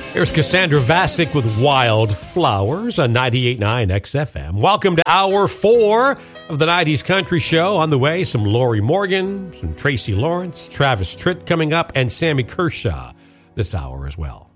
Here's Cassandra Vasic with Wildflowers on 98.9 XFM. Welcome to Hour 4 of the 90s Country Show. On the way, some Lori Morgan, some Tracy Lawrence, Travis Tritt coming up, and Sammy Kershaw this hour as well.